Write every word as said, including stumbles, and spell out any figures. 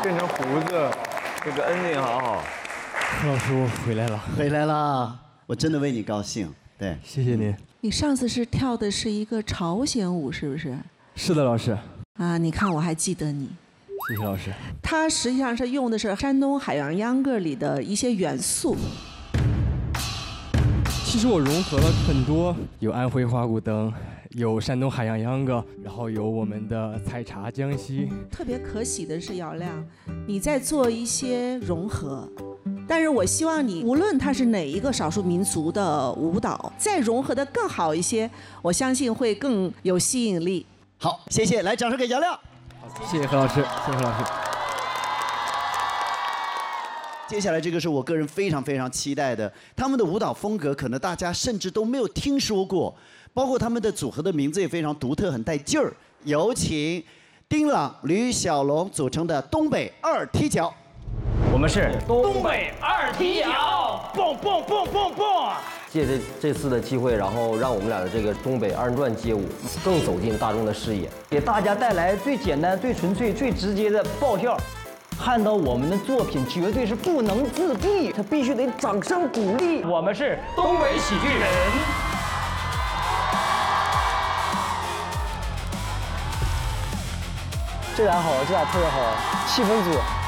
变成胡子，这个 ending 好好。 老师，我回来了， 回来了，我真的为你高兴。对， 谢谢您。 你上次是跳的是一个朝鲜舞，是不是？ 是的，老师。 啊，你看我还记得你。 谢谢老师。 它实际上是用的是山东海洋秧歌里的一些元素。 其实我融合了很多，有安徽花鼓灯，有山东海洋秧歌，然后有我们的采茶江西。 特别可喜的是姚亮，你在做一些融合。但是我希望你，无论它是哪一个少数民族的舞蹈，再融合的更好一些，我相信会更有吸引力。 好，谢谢，来掌声给姚亮。 谢谢何老师，谢谢何老师。 接下来这个是我个人非常非常期待的，他们的舞蹈风格可能大家甚至都没有听说过，包括他们的组合的名字也非常独特，很带劲儿。有请丁朗、吕小龙组成的东北二踢脚。 我们是东北二踢脚，蹦蹦蹦蹦蹦。借这这次的机会，然后让我们俩的这个东北二人转街舞更走进大众的视野， 给大家带来最简单、最纯粹、最直接的爆笑。看到我们的作品，绝对是不能自闭，他必须得掌声鼓励。 我们是东北喜剧人。 这俩好，这俩特别好，气氛组。